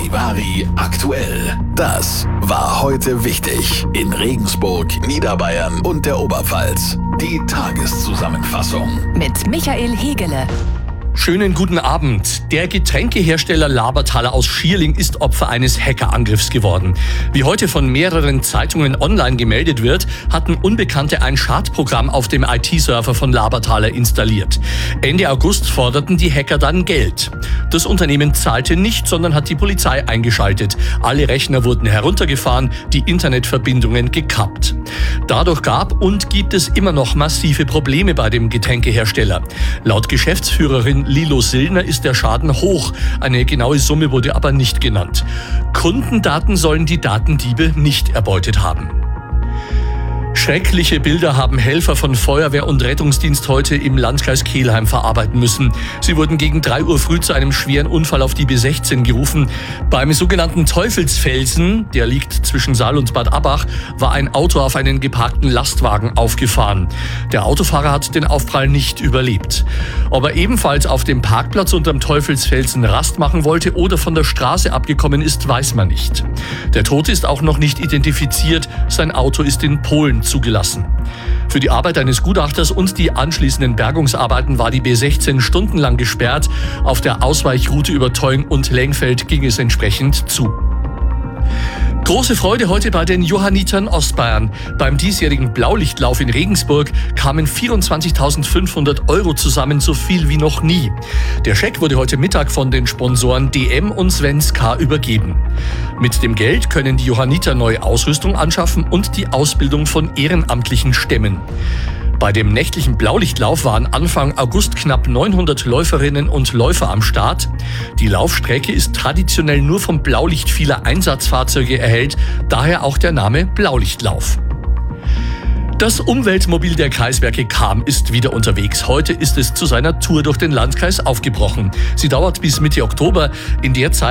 Charivari aktuell. Das war heute wichtig in Regensburg, Niederbayern und der Oberpfalz. Die Tageszusammenfassung mit Michael Hegele. Schönen guten Abend. Der Getränkehersteller Labertaler aus Schierling ist Opfer eines Hackerangriffs geworden. Wie heute von mehreren Zeitungen online gemeldet wird, hatten Unbekannte ein Schadprogramm auf dem IT-Server von Labertaler installiert. Ende August forderten die Hacker dann Geld. Das Unternehmen zahlte nicht, sondern hat die Polizei eingeschaltet. Alle Rechner wurden heruntergefahren, die Internetverbindungen gekappt. Dadurch gab und gibt es immer noch massive Probleme bei dem Getränkehersteller. Laut Geschäftsführerin Lilo Sillner ist der Schaden hoch. Eine genaue Summe wurde aber nicht genannt. Kundendaten sollen die Datendiebe nicht erbeutet haben. Schreckliche Bilder haben Helfer von Feuerwehr und Rettungsdienst heute im Landkreis Kelheim verarbeiten müssen. Sie wurden gegen 3 Uhr früh zu einem schweren Unfall auf die B16 gerufen. Beim sogenannten Teufelsfelsen, der liegt zwischen Saal und Bad Abbach, war ein Auto auf einen geparkten Lastwagen aufgefahren. Der Autofahrer hat den Aufprall nicht überlebt. Ob er ebenfalls auf dem Parkplatz unterm Teufelsfelsen Rast machen wollte oder von der Straße abgekommen ist, weiß man nicht. Der Tote ist auch noch nicht identifiziert. Sein Auto ist in Polen zugelassen. Für die Arbeit eines Gutachters und die anschließenden Bergungsarbeiten war die B16 stundenlang gesperrt. Auf der Ausweichroute über Teung und Lengfeld ging es entsprechend zu. Große Freude heute bei den Johannitern Ostbayern. Beim diesjährigen Blaulichtlauf in Regensburg kamen 24.500 € zusammen, so viel wie noch nie. Der Scheck wurde heute Mittag von den Sponsoren DM und Svenska übergeben. Mit dem Geld können die Johanniter neue Ausrüstung anschaffen und die Ausbildung von Ehrenamtlichen stemmen. Bei dem nächtlichen Blaulichtlauf waren Anfang August knapp 900 Läuferinnen und Läufer am Start. Die Laufstrecke ist traditionell nur vom Blaulicht vieler Einsatzfahrzeuge erhellt, daher auch der Name Blaulichtlauf. Das Umweltmobil der Kreiswerke Cham ist wieder unterwegs. Heute ist es zu seiner Tour durch den Landkreis aufgebrochen. Sie dauert bis Mitte Oktober. In der Zeit